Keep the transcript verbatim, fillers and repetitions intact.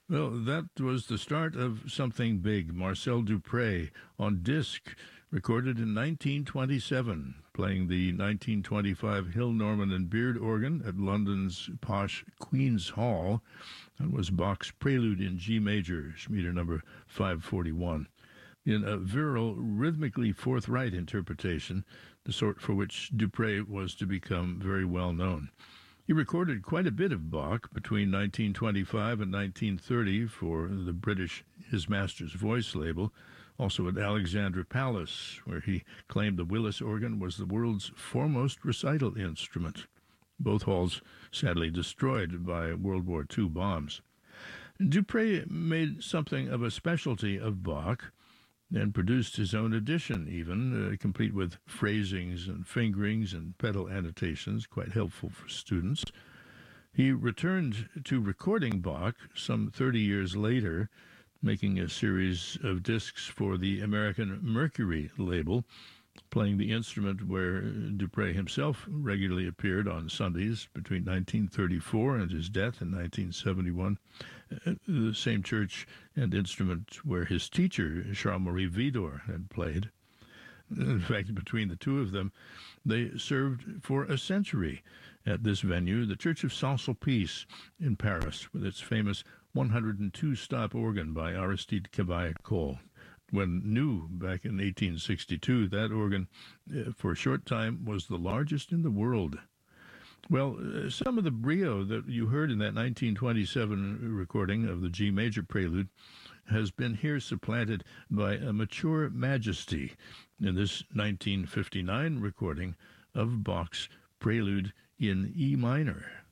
Well, that was the start of something big. Marcel Dupré on disc, recorded in nineteen twenty-seven, playing the nineteen twenty-five Hill, Norman and Beard organ at London's posh Queen's Hall. That was Bach's Prelude in G major, Schmieder number five forty-one. In a virile, rhythmically forthright interpretation, the sort for which Dupré was to become very well known. He recorded quite a bit of Bach between nineteen twenty-five and nineteen thirty for the British His Master's Voice label, also at Alexandra Palace, where he claimed the Willis organ was the world's foremost recital instrument. Both halls sadly destroyed by World War Two bombs. Dupré made something of a specialty of Bach, and produced his own edition even, uh, complete with phrasings and fingerings and pedal annotations, quite helpful for students. He returned to recording Bach some thirty years later, making a series of discs for the American Mercury label, playing the instrument where Dupré himself regularly appeared on Sundays between nineteen thirty-four and his death in nineteen seventy-one, the same church and instrument where his teacher, Charles-Marie Widor, had played. In fact, between the two of them, they served for a century at this venue, the Church of Saint-Sulpice in Paris, with its famous one hundred two stop organ by Aristide Cavaillé-Coll. When new back in eighteen sixty-two, that organ, uh, for a short time, was the largest in the world. Well, uh, some of the brio that you heard in that nineteen twenty-seven recording of the G major prelude has been here supplanted by a mature majesty in this nineteen fifty-nine recording of Bach's Prelude in E minor.